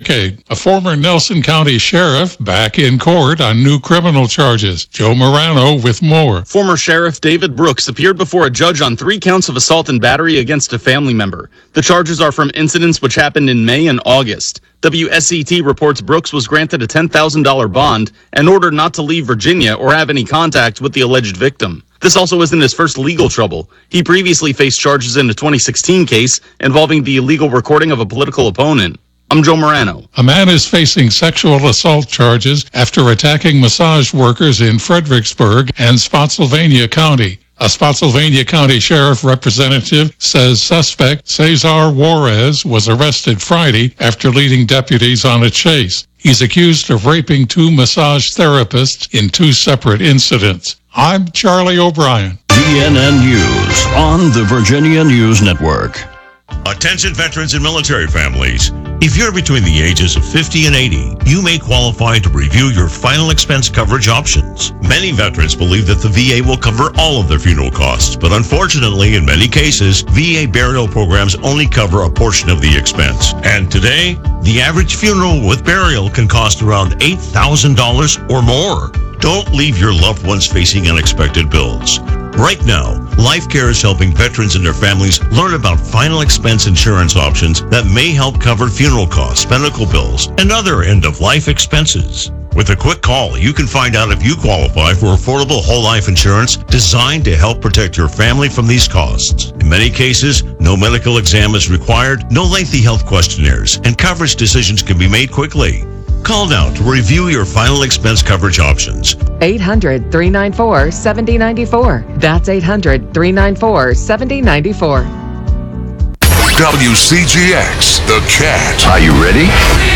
decade. A former Nelson County sheriff back in court on new criminal charges. Joe Morano with more. Former Sheriff David Brooks appeared before a judge on 3 counts of assault and battery against a family member. The charges are from incidents which happened in May and August. WSET reports Brooks was granted a $10,000 bond and ordered not to leave Virginia or have any contact with the alleged victim. This also isn't his first legal trouble. He previously faced charges in a 2016 case involving the illegal recording of a political opponent. I'm Joe Morano. A man is facing sexual assault charges after attacking massage workers in Fredericksburg and Spotsylvania County. A Spotsylvania County Sheriff representative says suspect Cesar Juarez was arrested Friday after leading deputies on a chase. He's accused of raping 2 massage therapists in 2 separate incidents. I'm Charlie O'Brien. VNN News on the Virginia News Network. Attention veterans and military families. If you're between the ages of 50 and 80, you may qualify to review your final expense coverage options. Many veterans believe that the VA will cover all of their funeral costs, but unfortunately, in many cases, VA burial programs only cover a portion of the expense. And today, the average funeral with burial can cost around $8,000 or more. Don't leave your loved ones facing unexpected bills. Right now, LifeCare is helping veterans and their families learn about final expense insurance options that may help cover funeral costs, medical bills, and other end-of-life expenses. With a quick call, you can find out if you qualify for affordable whole life insurance designed to help protect your family from these costs. In many cases, no medical exam is required, no lengthy health questionnaires, and coverage decisions can be made quickly. Call now to review your final expense coverage options. 800-394-7094. That's 800-394-7094. WCGX, The Cat. Are you ready?